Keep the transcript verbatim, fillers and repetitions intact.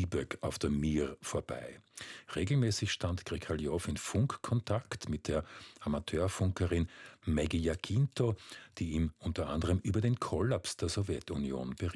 Zwieback auf der Mir vorbei. Regelmäßig stand Krikalev in Funkkontakt mit der Amateurfunkerin Maggie Jacinto, die ihm unter anderem über den Kollaps der Sowjetunion berichtete.